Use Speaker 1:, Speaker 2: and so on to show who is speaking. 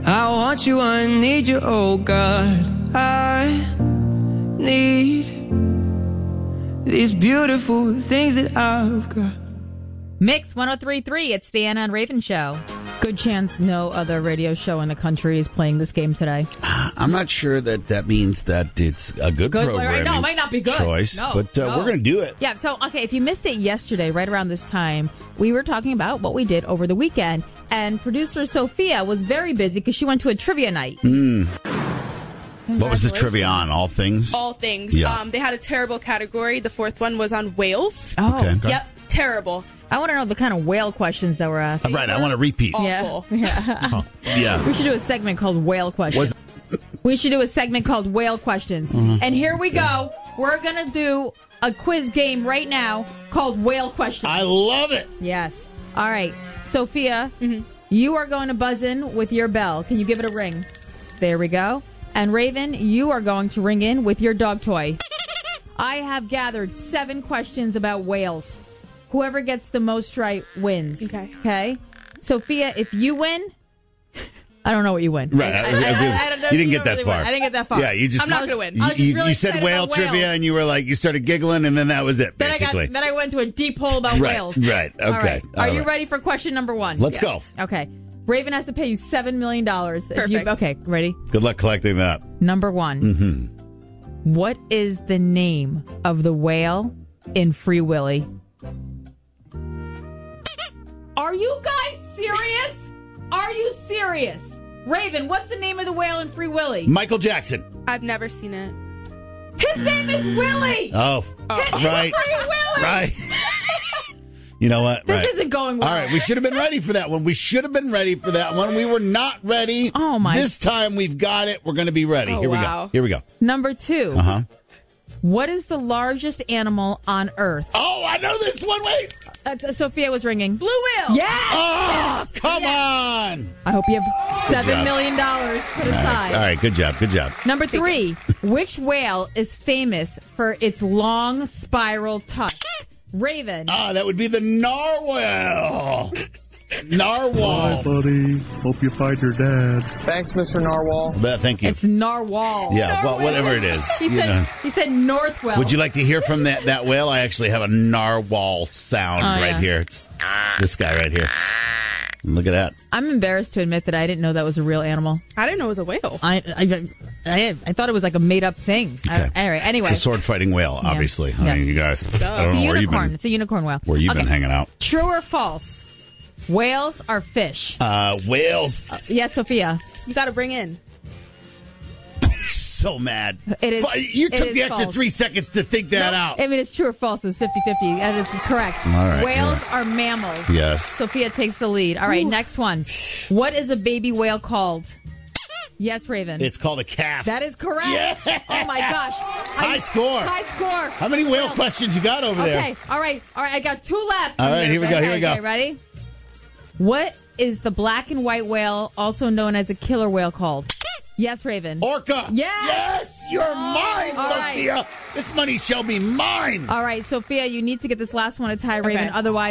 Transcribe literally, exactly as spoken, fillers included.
Speaker 1: I want you, I need you, oh God. I need these beautiful things that I've got.
Speaker 2: Mix one oh three point three, it's the Anna and Raven Show.
Speaker 3: Good chance no other radio show in the country is playing this game today.
Speaker 4: I'm not sure that that means that it's a good,
Speaker 3: Good,
Speaker 4: programming
Speaker 3: no, it might not be good.
Speaker 4: choice,
Speaker 3: No,
Speaker 4: but uh,
Speaker 3: no.
Speaker 4: we're going to do it.
Speaker 3: Yeah, so, okay, if you missed it yesterday, right around this time, we were talking about what we did over the weekend, and producer Sophia was very busy because she went to a trivia night.
Speaker 4: Mm. What was the trivia on? All things?
Speaker 5: All things.
Speaker 4: Yeah.
Speaker 5: Um, they had a terrible category. The fourth one was on whales.
Speaker 3: Oh,
Speaker 4: Okay, okay.
Speaker 5: Yep, terrible.
Speaker 3: I want to know the kind of whale questions that were asked.
Speaker 4: Uh, right, I want to repeat.
Speaker 5: Awful.
Speaker 3: Yeah.
Speaker 4: Oh, yeah.
Speaker 3: We should do a segment called Whale Questions.
Speaker 4: Was-
Speaker 3: we should do a segment called Whale Questions.
Speaker 4: Mhm.
Speaker 3: And here we go. We're going to do a quiz game right now called Whale Questions.
Speaker 4: I love it.
Speaker 3: Yes. All right. Sophia, you are going to buzz in with your bell. Can you give it a ring? There we go. And Raven, you are going to ring in with your dog toy. I have gathered seven questions about whales. Whoever gets the most right wins.
Speaker 5: Okay.
Speaker 3: Okay? Sophia, if you win, I don't know what you win.
Speaker 4: Right.
Speaker 3: I-
Speaker 4: I-
Speaker 3: I-
Speaker 4: I just-
Speaker 3: I- I-
Speaker 4: you didn't get
Speaker 3: don't
Speaker 4: that
Speaker 3: really
Speaker 4: far.
Speaker 3: win. I didn't get that far.
Speaker 4: Yeah, you just.
Speaker 5: I'm not gonna win.
Speaker 4: You,
Speaker 3: I was just
Speaker 4: you-
Speaker 3: really
Speaker 4: you said
Speaker 3: excited
Speaker 4: whale
Speaker 3: about
Speaker 4: trivia,
Speaker 3: whales.
Speaker 4: and you were like, you started giggling, and then that was it,
Speaker 3: Then I,
Speaker 4: basically.
Speaker 3: got, then I went to a deep hole about
Speaker 4: Right,
Speaker 3: whales.
Speaker 4: right,
Speaker 3: All
Speaker 4: okay,
Speaker 3: right. Are
Speaker 4: all
Speaker 3: you
Speaker 4: right.
Speaker 3: ready for question number one?
Speaker 4: Let's
Speaker 5: Yes.
Speaker 4: go.
Speaker 3: Okay. Raven has to pay you seven million dollars. If you,
Speaker 5: Perfect.
Speaker 3: okay, ready?
Speaker 4: Good luck collecting that.
Speaker 3: Number one.
Speaker 4: Mm-hmm.
Speaker 3: What is the name of the whale in Free Willy? Are you guys serious? Are you serious? Raven, what's the name of the whale in Free Willy?
Speaker 4: Michael Jackson.
Speaker 5: I've never seen it.
Speaker 3: His name is Willie.
Speaker 4: Oh,
Speaker 3: His
Speaker 4: right.
Speaker 3: Free Willy.
Speaker 4: Right. You know what?
Speaker 3: This
Speaker 4: right.
Speaker 3: isn't going well.
Speaker 4: All right, we should have been ready for that one. We should have been ready for that one. We were not ready.
Speaker 3: Oh, my-
Speaker 4: This time we've got it. We're going to be ready.
Speaker 5: Oh,
Speaker 4: Here we
Speaker 5: wow.
Speaker 4: go. Here we go.
Speaker 3: Number two.
Speaker 4: Uh huh.
Speaker 3: What is the largest animal on Earth?
Speaker 4: Oh, I know this one. Wait.
Speaker 3: Uh, Sophia was ringing.
Speaker 5: Blue whale.
Speaker 3: Yeah.
Speaker 4: Oh, come on.
Speaker 3: I hope you have seven
Speaker 4: job.
Speaker 3: million dollars put
Speaker 4: All right.
Speaker 3: aside.
Speaker 4: All right. Good job. Good job.
Speaker 3: Number three. Which whale is famous for its long spiral tusk? Raven.
Speaker 4: Ah, that would be the narwhal. Narwhal.
Speaker 6: Hi, buddy. Hope you find your dad.
Speaker 1: Thanks, Mister Narwhal.
Speaker 4: But thank you.
Speaker 3: It's narwhal.
Speaker 4: Yeah, well, whatever it is.
Speaker 3: He
Speaker 4: you
Speaker 3: said,
Speaker 4: know.
Speaker 3: he said north whale.
Speaker 4: Would you like to hear from that, that whale? I actually have a narwhal sound
Speaker 3: Oh,
Speaker 4: right
Speaker 3: yeah.
Speaker 4: here. It's this guy right here. Look at that.
Speaker 3: I'm embarrassed to admit that I didn't know that was a real animal.
Speaker 5: I didn't know it was a whale.
Speaker 3: I I, I, I thought it was like a made up thing.
Speaker 4: Okay.
Speaker 3: I, all right. Anyway,
Speaker 4: It's a sword fighting whale,
Speaker 3: Yeah.
Speaker 4: obviously.
Speaker 3: Yeah.
Speaker 4: I mean, you guys. I
Speaker 3: it's
Speaker 4: don't
Speaker 3: a
Speaker 4: know where you've
Speaker 3: unicorn.
Speaker 4: been,
Speaker 3: It's a unicorn whale.
Speaker 4: where you've
Speaker 3: Okay.
Speaker 4: been hanging out.
Speaker 3: True or false? Whales are fish.
Speaker 4: Uh, whales.
Speaker 3: Yes, Sophia.
Speaker 5: You got to bring in.
Speaker 4: So mad.
Speaker 3: It is-
Speaker 4: Fu- You
Speaker 3: it
Speaker 4: took
Speaker 3: is
Speaker 4: the extra
Speaker 3: false.
Speaker 4: three seconds to think that out.
Speaker 3: I mean, it's true or false. It's fifty-fifty. That is correct.
Speaker 4: All right,
Speaker 3: Whales
Speaker 4: yeah.
Speaker 3: are mammals.
Speaker 4: Yes.
Speaker 3: Sophia takes the lead. All right, next one. What is a baby whale called? Yes, Raven.
Speaker 4: It's called a calf.
Speaker 3: That is correct.
Speaker 4: Yeah.
Speaker 3: Oh, my gosh.
Speaker 4: Tie
Speaker 3: I-
Speaker 4: score.
Speaker 3: Tie score.
Speaker 4: How many whale questions you got over there?
Speaker 3: Okay, all right, all right. I got two left.
Speaker 4: All right, here we go, here we go.
Speaker 3: Okay, ready? What is the black and white whale, also known as a killer whale, called? Yes, Raven.
Speaker 4: Orca.
Speaker 3: Yes.
Speaker 4: Yes, you're mine,
Speaker 3: All right.
Speaker 4: Sophia. This money shall be mine.
Speaker 3: All right, Sophia, you need to get this last one to tie Raven.
Speaker 5: Okay.
Speaker 3: Otherwise,